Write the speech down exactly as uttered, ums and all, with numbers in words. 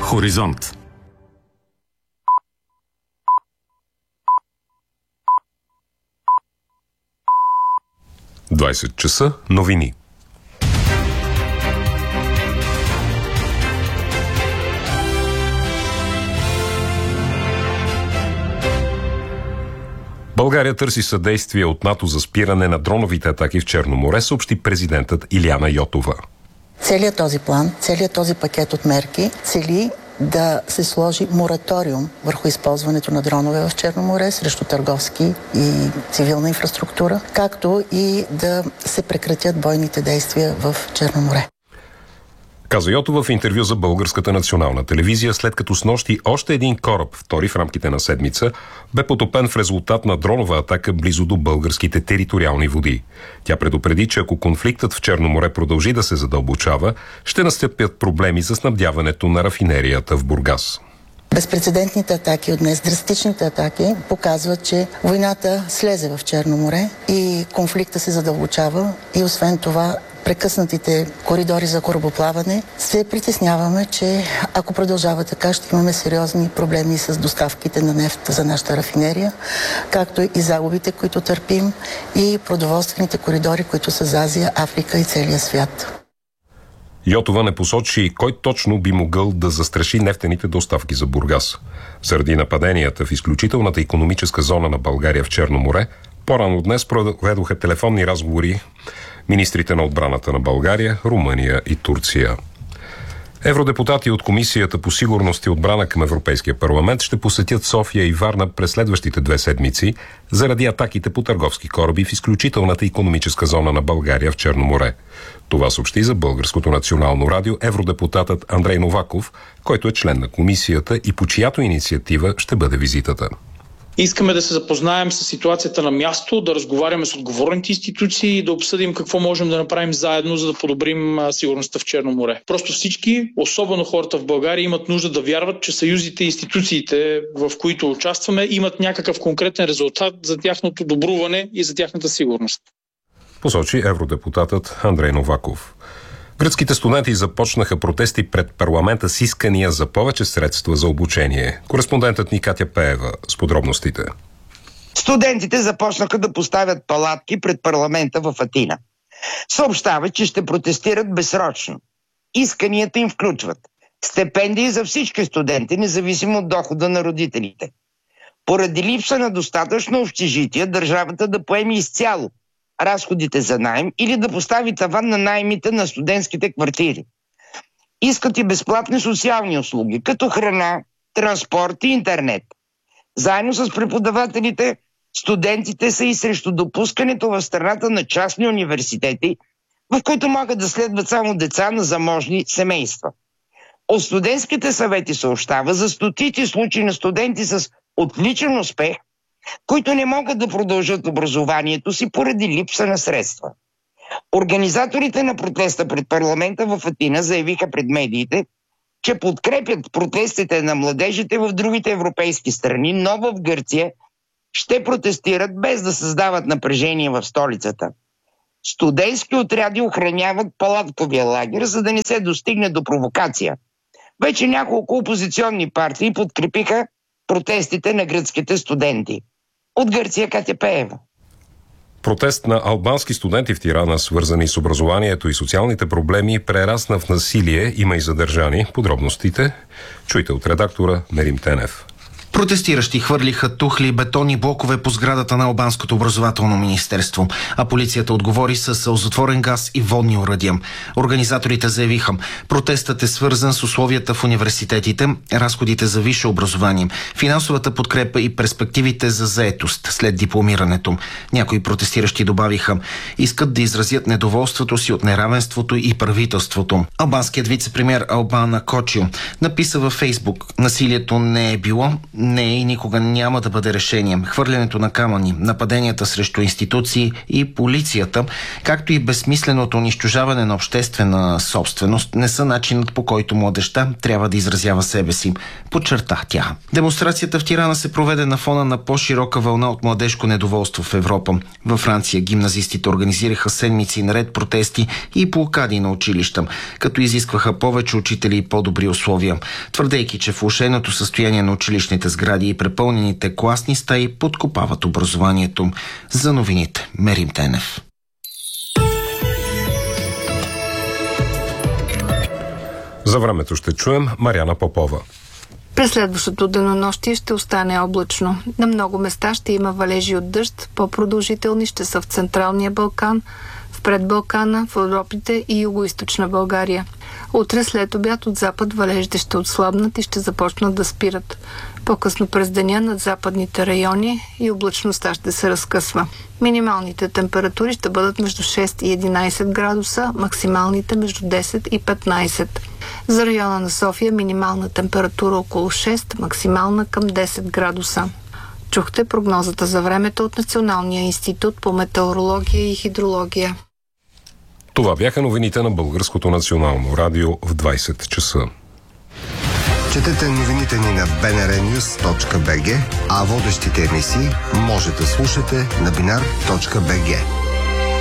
Хоризонт. двайсет часа новини. България търси съдействие от НАТО за спиране на дроновите атаки в Черно море, съобщи президентът Илияна Йотова. Целият този план, целият този пакет от мерки цели да се сложи мораториум върху използването на дронове в Черно море срещу търговски и цивилна инфраструктура, както и да се прекратят бойните действия в Черно море. Каза Йотова в интервю за Българската национална телевизия, след като снощи още един кораб, втори в рамките на седмица, бе потопен в резултат на дронова атака близо до българските териториални води. Тя предупреди, че ако конфликтът в Черно море продължи да се задълбочава, ще настъпят проблеми за снабдяването на рафинерията в Бургас. Безпрецедентните атаки от днес, драстичните атаки, показват, че войната слезе в Черно море и конфликта се задълбочава и освен това прекъснатите коридори за корабоплаване, се притесняваме, че ако продължава така, ще имаме сериозни проблеми с доставките на нефт за нашата рафинерия, както и загубите, които търпим, и продоволствените коридори, които са за Азия, Африка и целия свят. Йотова не посочи кой точно би могъл да застраши нефтените доставки за Бургас. Заради нападенията в изключителната икономическа зона на България в Черно море, по-рано днес проведоха телефонни разговори министрите на отбраната на България, Румъния и Турция. Евродепутати от Комисията по сигурност и отбрана към Европейския парламент ще посетят София и Варна през следващите две седмици заради атаките по търговски кораби в изключителната икономическа зона на България в Черно море. Това съобщи за Българското национално радио евродепутатът Андрей Новаков, който е член на комисията и по чиято инициатива ще бъде визитата. Искаме да се запознаем с ситуацията на място, да разговаряме с отговорните институции и да обсъдим какво можем да направим заедно, за да подобрим сигурността в Черно море. Просто всички, особено хората в България, имат нужда да вярват, че съюзите и институциите, в които участваме, имат някакъв конкретен резултат за тяхното добруване и за тяхната сигурност. Посочи евродепутатът Андрей Новаков. Гръцките студенти започнаха протести пред парламента с искания за повече средства за обучение. Кореспондентът ни Катя Пеева с подробностите. Студентите започнаха да поставят палатки пред парламента в Атина. Съобщават, че ще протестират безсрочно. Исканията им включват стипендии за всички студенти, независимо от дохода на родителите. Поради липса на достатъчно общежития, държавата да поеме изцяло разходите за наем или да постави таван на наемите на студентските квартири. Искат и безплатни социални услуги, като храна, транспорт и интернет. Заедно с преподавателите, студентите са и срещу допускането в страната на частни университети, в които могат да следват само деца на заможни семейства. От студентските съвети съобщава за стотици случаи на студенти с отличен успех, които не могат да продължат образованието си поради липса на средства. Организаторите на протеста пред парламента в Атина заявиха пред медиите, че подкрепят протестите на младежите в другите европейски страни, но в Гърция ще протестират без да създават напрежение в столицата. Студентски отряди охраняват палатковия лагер, за да не се достигне до провокация. Вече няколко опозиционни партии подкрепиха протестите на гръцките студенти. От Гърция Катя Пеева. Протест на албански студенти в Тирана, свързани с образованието и социалните проблеми, прерасна в насилие. Има и задържани. Подробностите чуйте от редактора Мерим Тенев. Протестиращи хвърлиха тухли и бетонни блокове по сградата на Албанското образователно министерство, а полицията отговори с сълзотворен газ и водни оръдия. Организаторите заявиха, протестът е свързан с условията в университетите, разходите за висше образование, финансовата подкрепа и перспективите за заетост след дипломирането. Някои протестиращи добавиха, искат да изразят недоволството си от неравенството и правителството. Албанският вице-премиер Албана Кочио написа във Фейсбук, насилието не е било, не е и никога няма да бъде решение. Хвърлянето на камъни, нападенията срещу институции и полицията, както и безсмисленото унищожаване на обществена собственост, не са начинът, по който младежта трябва да изразява себе си, подчерта тя. Демонстрацията в Тирана се проведе на фона на по-широка вълна от младежко недоволство в Европа. Във Франция гимназистите организираха седмици наред протести и блокади на училища, като изискваха повече учители и по-добри условия, твърдейки, че влошеното състояние на училищните сгради и препълнените класни стаи подкопават образованието. За новините Мерим Тенев. За времето ще чуем Мариана Попова. През следващото денонощие ще остане облачно. На много места ще има валежи от дъжд, по-продължителни ще са в Централния Балкан, в Предбалкана, в Родопите и Югоизточна България. Утре след обяд от запад валежите ще отслабнат и ще започнат да спират. По-късно през деня над западните райони и облачността ще се разкъсва. Минималните температури ще бъдат между шест и единайсет градуса, максималните между десет и петнайсет. За района на София минимална температура около шест, максимална към десет градуса. Чухте прогнозата за времето от Националния институт по метеорология и хидрология. Това бяха новините на Българското национално радио в двайсет часа. Четете новините ни на би ен ар нюз точка би джи, а водещите емисии може да слушате на бинар точка би джи.